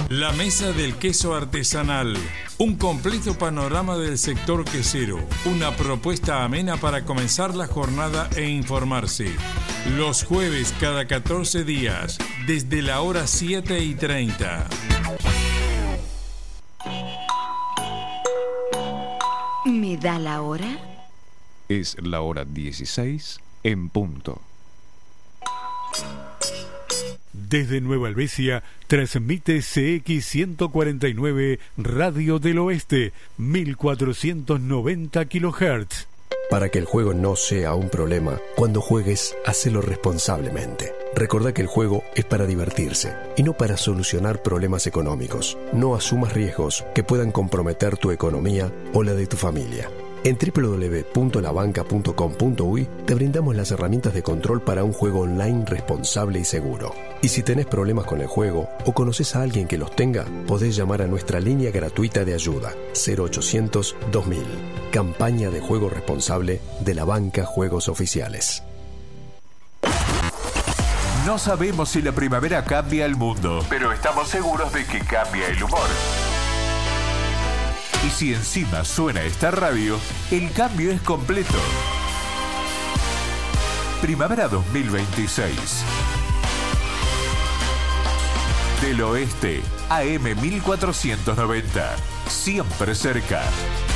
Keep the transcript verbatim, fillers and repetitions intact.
La Mesa del Queso Artesanal. Un completo panorama del sector quesero. Una propuesta amena para comenzar la jornada e informarse. Los jueves cada catorce días, desde la hora siete y treinta. ¿Me da la hora? Es la hora dieciséis en punto. Desde Nueva Helvecia transmite C X ciento cuarenta y nueve Radio del Oeste, mil cuatrocientos noventa kilohertz. Para que el juego no sea un problema, cuando juegues, hacelo responsablemente. Recordá que el juego es para divertirse y no para solucionar problemas económicos. No asumas riesgos que puedan comprometer tu economía o la de tu familia. En doble u doble u doble u punto la banca punto com punto uy te brindamos las herramientas de control para un juego online responsable y seguro. Y si tenés problemas con el juego o conoces a alguien que los tenga, podés llamar a nuestra línea gratuita de ayuda cero ochocientos dos mil. Campaña de juego responsable de la banca Juegos Oficiales. No sabemos si la primavera cambia el mundo, pero estamos seguros de que cambia el humor. Y si encima suena esta radio, el cambio es completo. Primavera dos mil veintiséis. Del Oeste, A M mil cuatrocientos noventa. Siempre cerca.